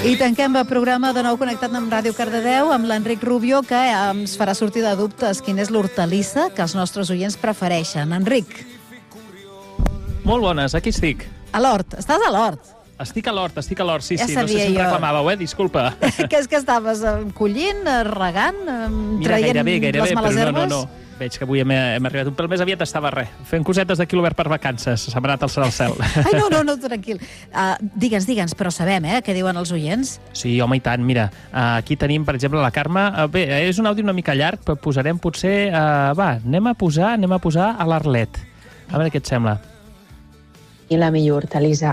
I tanquem el programa de nou connectat amb Ràdio Cardedeu amb l'Enric Rubio, que ens farà sortir de dubtes quina és l'hortalissa que els nostres oients prefereixen. Enric. Molt bones, aquí estic. A l'hort. Estàs a l'hort? Estic a l'hort, sí, Ja sí. No sé si em reclamàveu, disculpa. Que és que estaves collint, regant, Mira, traient gairebé, les males però herbes? no. Veig que avui hem arribat un pèl més aviat, estava fent cosetes d'aquí l'obert per vacances. S'ha anat al cel. Ai, no, tranquil. Digue'ns, però sabem, què diuen els oients? Sí, home, i tant. Mira, aquí tenim, per exemple, la Carme. Bé, és un àudio una mica llarg, però posarem potser... anem a posar a l'Arlet. A veure què et sembla. I la millor hortalissa